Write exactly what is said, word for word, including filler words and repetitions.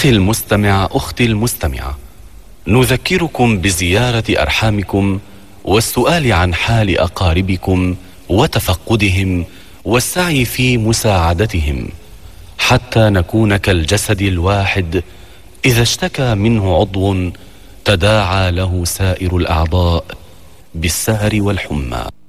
أخي المستمع، أختي المستمعة، نذكركم بزيارة أرحامكم والسؤال عن حال أقاربكم وتفقدهم والسعي في مساعدتهم، حتى نكون كالجسد الواحد إذا اشتكى منه عضو تداعى له سائر الأعضاء بالسهر والحمى.